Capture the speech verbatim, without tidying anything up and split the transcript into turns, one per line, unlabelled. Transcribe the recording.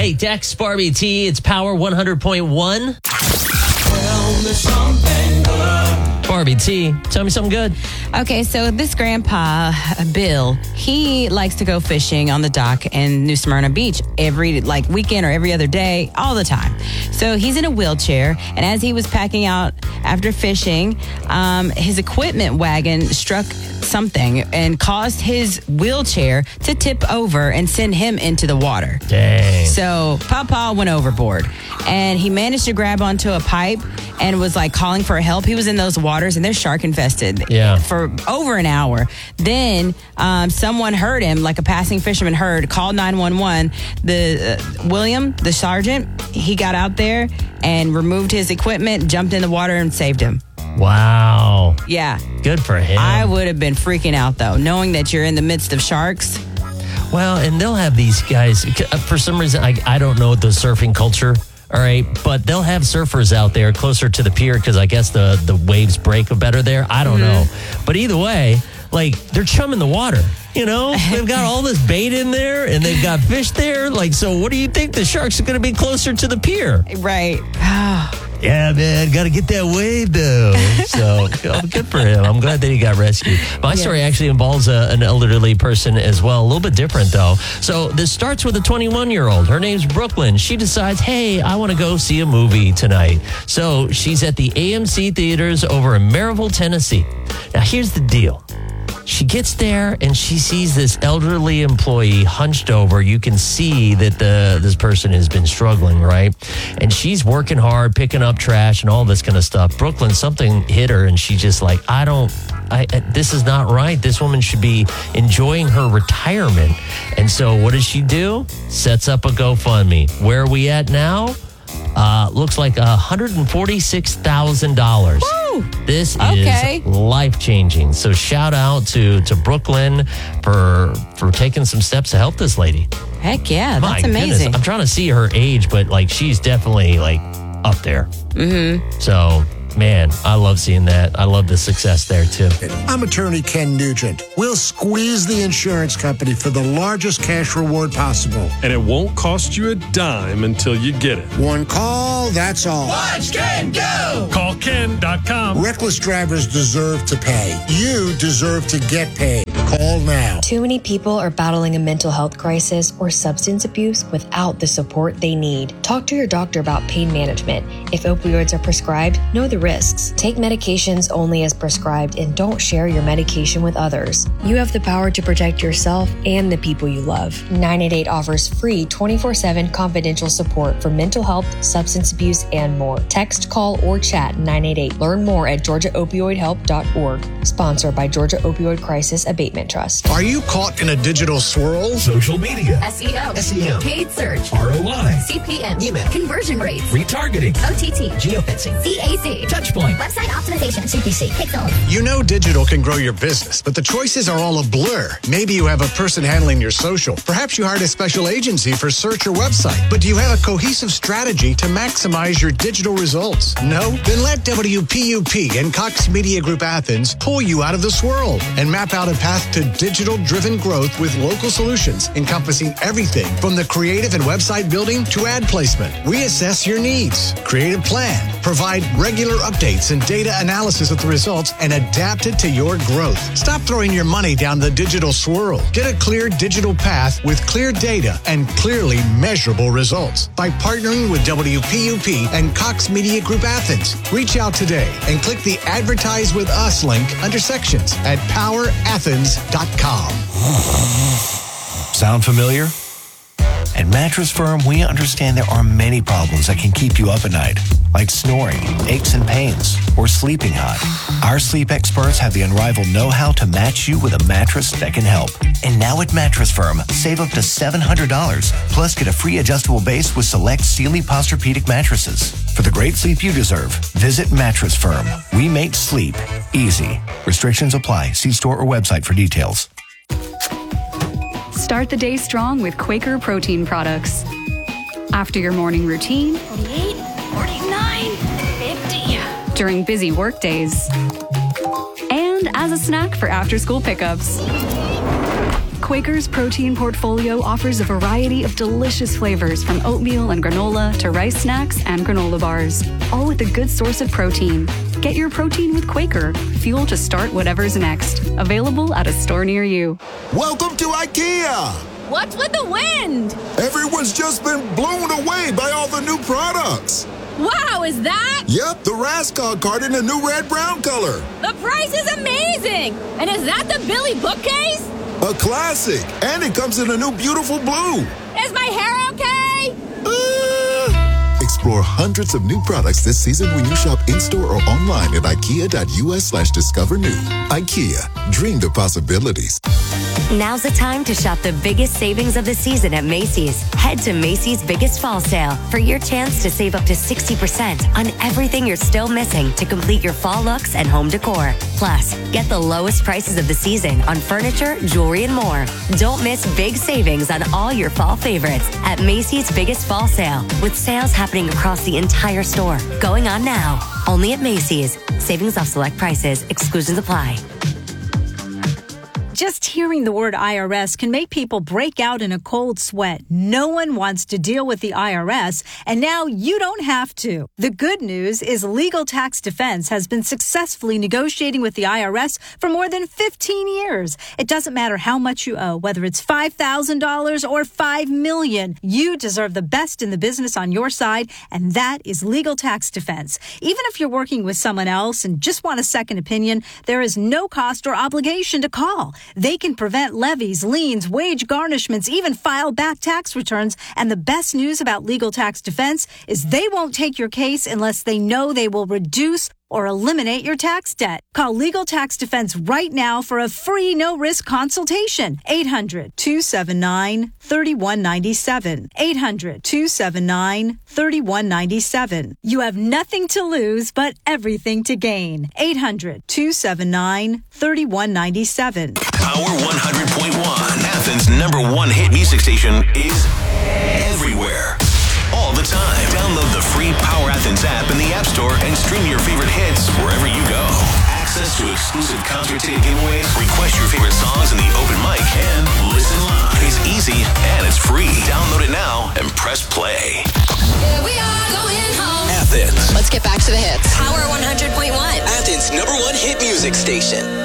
right, Dex, Barbie T, it's Power one hundred point one.
Tell me something good.
Barbie T, tell me something good.
Okay, so this grandpa, Bill, he likes to go fishing on the dock in New Smyrna Beach every like weekend or every other day, all the time. So he's in a wheelchair, and as he was packing out after fishing, um, his equipment wagon struck something and caused his wheelchair to tip over and send him into the water.
Dang.
So Papa went overboard, and he managed to grab onto a pipe and was like calling for help. He was in those waters, and they're shark infested
Yeah.
for over an hour. Then um, someone heard him, like a passing fisherman heard, called nine one one. The uh, William, the sergeant, he got out there and removed his equipment, jumped in the water, and saved him.
Wow.
Yeah.
Good for him.
I would have been freaking out, though, knowing that you're in the midst of sharks.
Well, and they'll have these guys, for some reason, I, I don't know the surfing culture, all right, but they'll have surfers out there closer to the pier because I guess the, the waves break better there. I don't know. But either way, like, they're chumming the water. You know, they've got all this bait in there and they've got fish there. Like, so what do you think? The sharks are going to be closer to the pier.
Right.
Yeah, man, got to get that wave, though. So, oh, good for him. I'm glad that he got rescued. My
Yes.
story actually involves a, an elderly person as well. A little bit different, though. So, this starts with a twenty-one-year-old. Her name's Brooklyn. She decides, hey, I want to go see a movie tonight. So, she's at the A M C theaters over in Maryville, Tennessee. Now, here's the deal. She gets there and she sees this elderly employee hunched over. You can see that the this person has been struggling, right? And she's working hard, picking up trash and all this kind of stuff. Brooklyn, something hit her and she just like, I don't, I, this is not right. This woman should be enjoying her retirement. And so what does she do? Sets up a GoFundMe. Where are we at now? Uh, looks like one hundred forty-six thousand dollars. This
Okay.
is life-changing. So shout out to, to Brooklyn for for taking some steps to help this lady.
Heck yeah,
My
that's amazing.
goodness. I'm trying to see her age, but like she's definitely like up there. Mm-hmm. So, man, I love seeing that. I love the success there too.
I'm attorney Ken Nugent. We'll squeeze the insurance company for the largest cash reward possible.
And it won't cost you a dime until you get it.
One call, that's all.
Watch Ken go.
Call Ken dot com.
Reckless drivers deserve to pay. You deserve to get paid. Call now.
Too many people are battling a mental health crisis or substance abuse without the support they need. Talk to your doctor about pain management. If opioids are prescribed, know the risks. Take medications only as prescribed and don't share your medication with others. You have the power to protect yourself and the people you love. nine eight eight offers free twenty-four seven confidential support for mental health, substance abuse, and more. Text, call, or chat nine eight eight. Learn more at georgia opioid help dot org. Sponsored by Georgia Opioid Crisis Abatement Trust.
Are you caught in a digital swirl?
Social media,
S E O,
S E O,
paid search,
R O I,
C P M,
email,
conversion rates,
retargeting,
O T T,
geofencing,
C A C,
touchpoint,
website optimization, C P C, pixel.
You know digital can grow your business, but the choices are all a blur. Maybe you have a person handling your social. Perhaps you hired a special agency for search or website. But do you have a cohesive strategy to maximize your digital results? No? Then let W P U P and Cox Media Group Athens pull you out of the swirl and map out a path to digital-driven growth with local solutions encompassing everything from the creative and website building to ad placement. We assess your needs, create a plan, provide regular updates and data analysis of the results, and adapt it to your growth. Stop throwing your money down the digital swirl. Get a clear digital path with clear data and clearly measurable results by partnering with W P U P and Cox Media Group Athens. Reach out today and click the Advertise with Us link under sections at power athens dot com.
Sound familiar? At Mattress Firm, we understand there are many problems that can keep you up at night, like snoring, aches and pains, or sleeping hot. Our sleep experts have the unrivaled know-how to match you with a mattress that can help. And now at Mattress Firm, save up to seven hundred dollars, plus get a free adjustable base with select Sealy Posturepedic mattresses. For the great sleep you deserve, visit Mattress Firm. We make sleep easy. Restrictions apply. See store or website for details.
Start the day strong with Quaker protein products. After your morning routine,
forty-eight, forty-nine, fifty.
during busy work days, and as a snack for after-school pickups. Quaker's protein portfolio offers a variety of delicious flavors from oatmeal and granola to rice snacks and granola bars, all with a good source of protein. Get your protein with Quaker, fuel to start whatever's next. Available at a store near you.
Welcome to IKEA!
What's with the wind?
Everyone's just been blown away by all the new products.
Wow, is that?
Yep, the Raskog card in a new red-brown color.
The price is amazing! And is that the Billy bookcase?
A classic, and it comes in a new beautiful blue.
Is my hair okay?
Uh... Explore hundreds of new products this season when you shop in-store or online at ikea.us slash discover new. IKEA, dream the possibilities.
Now's the time to shop the biggest savings of the season at Macy's. Head to Macy's Biggest Fall Sale for your chance to save up to sixty percent on everything you're still missing to complete your fall looks and home decor. Plus, get the lowest prices of the season on furniture, jewelry, and more. Don't miss big savings on all your fall favorites at Macy's Biggest Fall Sale, with sales happening across the entire store. Going on now. Only at Macy's. Savings off select prices. Exclusions apply.
Just hearing the word I R S can make people break out in a cold sweat. No one wants to deal with the I R S, and now you don't have to. The good news is Legal Tax Defense has been successfully negotiating with the I R S for more than fifteen years. It doesn't matter how much you owe, whether it's five thousand dollars or five million dollars. You deserve the best in the business on your side, and that is Legal Tax Defense. Even if you're working with someone else and just want a second opinion, there is no cost or obligation to call. They can prevent levies, liens, wage garnishments, even file back tax returns. And the best news about Legal Tax Defense is they won't take your case unless they know they will reduce or eliminate your tax debt. Call Legal Tax Defense right now for a free no-risk consultation. eight hundred, two seven nine, three one nine seven. eight hundred, two seven nine, three one nine seven. You have nothing to lose but everything to gain. eight hundred, two seven nine, three one nine seven.
Power one hundred point one, Athens' number one hit music station, is everywhere. All the time. Download the free Power Athens app in the App Store and stream your favorite hits wherever you go. Access to exclusive concert ticket giveaways, request your favorite songs in the open mic, and listen live. It's easy and it's free. Download it now and press play.
Here we are going home.
Athens.
Let's get back to the hits.
Power one hundred point one.
Athens' number one hit music station.